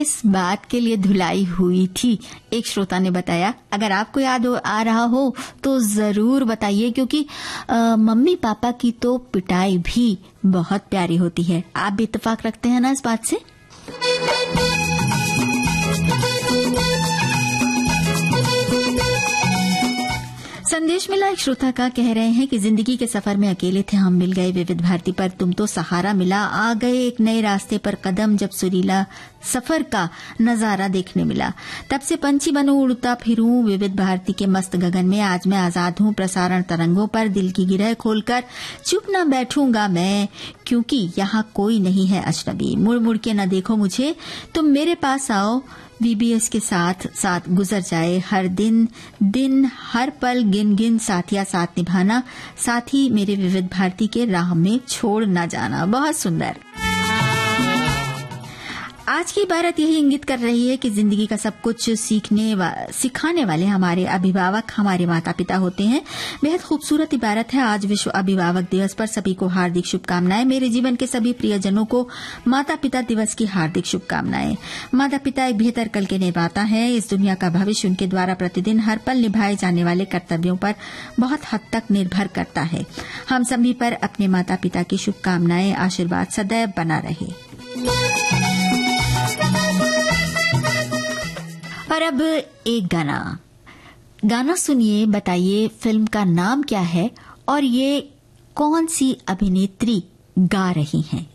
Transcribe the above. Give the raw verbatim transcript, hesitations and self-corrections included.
इस बात के लिए धुलाई हुई थी, एक श्रोता ने बताया। अगर आपको याद हो, आ रहा हो तो जरूर बताइए, क्योंकि आ, मम्मी पापा की तो पिटाई भी बहुत प्यारी होती है। आप भी इत्तेफाक रखते हैं ना इस बात से? संदेश मिला एक श्रोता का, कह रहे हैं कि जिंदगी के सफर में अकेले थे हम, मिल गए विविध भारती पर तुम तो सहारा मिला, आ गए एक नए रास्ते पर कदम, जब सुरीला सफर का नजारा देखने मिला, तब से पंछी बनूं उड़ता फिरूं विविध भारती के मस्त गगन में, आज मैं आजाद हूं प्रसारण तरंगों पर, दिल की गिरह खोलकर चुप न बैठूंगा मैं, क्योंकि यहाँ कोई नहीं है अजनबी, मुड़ मुड़ के न देखो मुझे, तुम मेरे पास आओ, वीबीएस के साथ साथ गुजर जाए हर दिन दिन हर पल गिन गिन साथिया साथ निभाना, साथ ही मेरे विविध भारती के राह में छोड़ न जाना। बहुत सुंदर। आज की इबारत यही इंगित कर रही है कि जिंदगी का सब कुछ सीखने वा, सिखाने वाले हमारे अभिभावक हमारे माता पिता होते हैं। बेहद खूबसूरत इबारत है। आज विश्व अभिभावक दिवस पर सभी को हार्दिक शुभकामनाएं। मेरे जीवन के सभी प्रियजनों को माता पिता दिवस की हार्दिक शुभकामनाएं। माता पिता एक बेहतर कल के निर्माता है। इस दुनिया का भविष्य उनके द्वारा प्रतिदिन हर पल निभाए जाने वाले कर्तव्यों पर बहुत हद तक निर्भर करता है। हम सभी पर अपने माता पिता की शुभकामनाएं, आशीर्वाद सदैव बना रहे। और अब एक गाना गाना सुनिए, बताइए फिल्म का नाम क्या है और ये कौन सी अभिनेत्री गा रही हैं।